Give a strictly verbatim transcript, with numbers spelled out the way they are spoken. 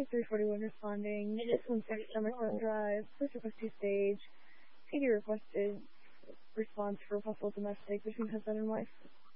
twenty-three forty-one responding. This one six Summer Court Drive. Please request two stage. P D requested response for possible domestic between husband and wife.